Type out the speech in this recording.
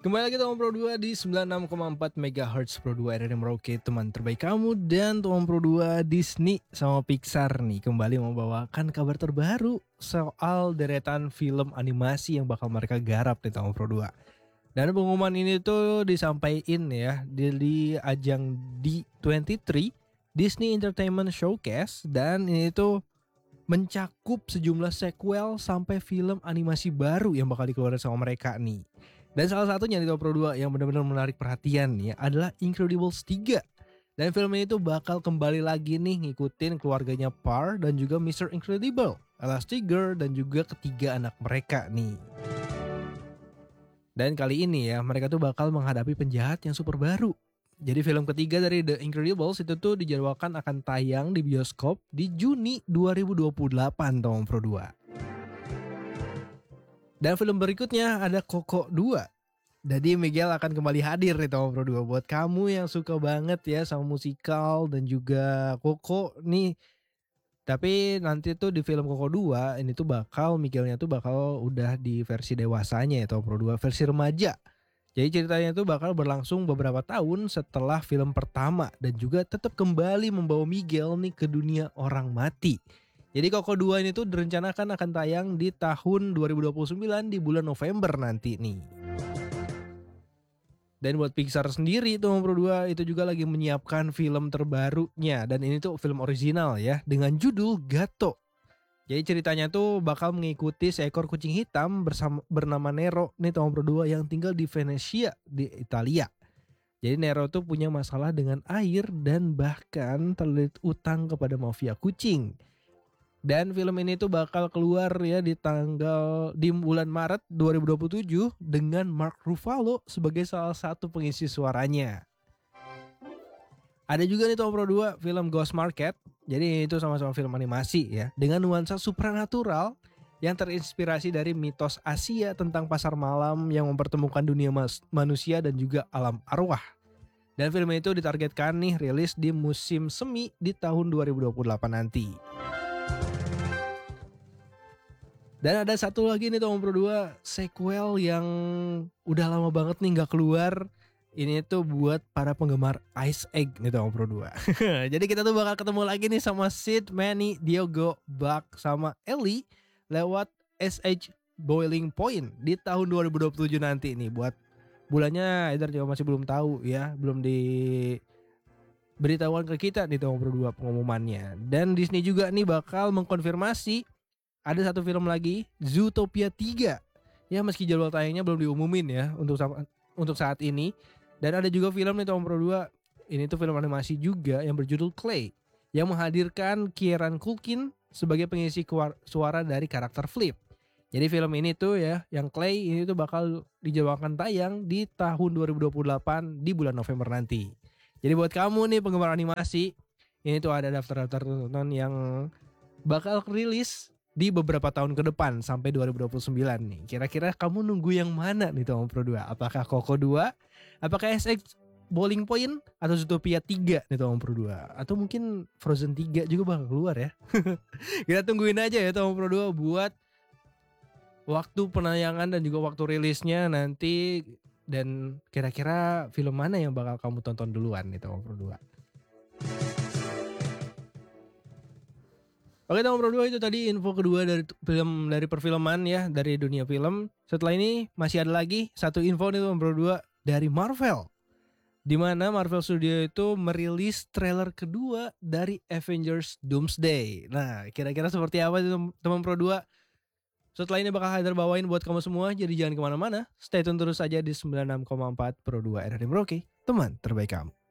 Kembali lagi Tom Pro 2 di 96,4 MHz Pro 2 RRI Merauke, teman terbaik kamu. Dan Tom Pro 2 Disney sama Pixar nih kembali membawakan kabar terbaru soal deretan film animasi yang bakal mereka garap di Tom Pro 2. Dan pengumuman ini tuh disampaikan ya di ajang D23 Disney Entertainment Showcase. Dan ini tuh mencakup sejumlah sequel sampai film animasi baru yang bakal dikeluarkan sama mereka nih. Dan salah satunya di Top Pro 2 yang benar-benar menarik perhatian nih adalah Incredibles 3. Dan film ini tuh bakal kembali lagi nih ngikutin keluarganya Par dan juga Mr. Incredible, Elastigirl dan juga ketiga anak mereka nih. Dan kali ini ya mereka tuh bakal menghadapi penjahat yang super baru. Jadi film ketiga dari The Incredibles itu tuh dijadwalkan akan tayang di bioskop di Juni 2028 Tom Pro 2. Dan film berikutnya ada Coco 2. Jadi Miguel akan kembali hadir nih Tom Pro 2 buat kamu yang suka banget ya sama musikal dan juga Coco nih. Tapi nanti tuh di film Coco 2 ini tuh Miguelnya tuh bakal udah di versi dewasanya ya Tom Pro 2, versi remaja. Jadi ceritanya itu bakal berlangsung beberapa tahun setelah film pertama dan juga tetap kembali membawa Miguel nih ke dunia orang mati. Jadi Coco 2 ini tuh direncanakan akan tayang di tahun 2029 di bulan November nanti nih. Dan buat Pixar sendiri Tom Pro 2 itu juga lagi menyiapkan film terbarunya dan ini tuh film original ya dengan judul Gato. Jadi ceritanya tuh bakal mengikuti seekor kucing hitam bernama Nero nih Tom Pro 2 yang tinggal di Venesia di Italia. Jadi Nero tuh punya masalah dengan air dan bahkan terlilit utang kepada mafia kucing. Dan film ini tuh bakal keluar ya di bulan Maret 2027 dengan Mark Ruffalo sebagai salah satu pengisi suaranya. Ada juga nih Tom Pro 2 film Ghost Market. Jadi itu sama-sama film animasi ya dengan nuansa supranatural yang terinspirasi dari mitos Asia tentang pasar malam yang mempertemukan dunia manusia dan juga alam arwah. Dan film itu ditargetkan nih rilis di musim semi di tahun 2028 nanti. Dan ada satu lagi nih Tom Pro 2 sequel yang udah lama banget nih gak keluar. Ini tuh buat para penggemar Ice Egg nih Tom Pro 2. Jadi kita tuh bakal ketemu lagi nih sama Sid, Manny, Diogo, Buck sama Ellie lewat SH Boiling Point di tahun 2027 nanti nih. Buat bulannya Eder juga masih belum tahu ya, belum diberitahuan ke kita nih Tom Pro 2 pengumumannya. Dan Disney juga nih bakal mengkonfirmasi ada satu film lagi, Zootopia 3. Ya meski jadwal tayangnya belum diumumin ya untuk saat ini. Dan ada juga film nih Tom Pro 2. Ini tuh film animasi juga yang berjudul Clay. Yang menghadirkan Kieran Culkin sebagai pengisi suara dari karakter Flip. Jadi film ini tuh ya, yang Clay ini tuh bakal dijadwalkan tayang di tahun 2028 di bulan November nanti. Jadi buat kamu nih penggemar animasi, ini tuh ada daftar-daftar tontonan yang bakal rilis di beberapa tahun ke depan sampai 2029 nih. Kira-kira kamu nunggu yang mana nih Tom Pro 2? Apakah Coco 2? Apakah SX Bowling Point? Atau Zootopia 3 nih Tom Pro 2? Atau mungkin Frozen 3 juga bakal keluar ya? Kita tungguin aja ya Tom Pro 2 buat waktu penayangan dan juga waktu rilisnya nanti. Dan kira-kira film mana yang bakal kamu tonton duluan nih Tom Pro 2? Oke Tom Pro 2 itu tadi info kedua dari perfilman ya, dari dunia film. Setelah ini masih ada lagi satu info nih Tom Pro 2 dari Marvel. Di mana Marvel Studio itu merilis trailer kedua dari Avengers Doomsday. Nah, kira-kira seperti apa teman Pro 2? Setelah ini bakal Haider bawain buat kamu semua, jadi jangan kemana-mana. Stay tune terus aja di 96,4 Pro 2 RRI Merauke, teman terbaik kamu.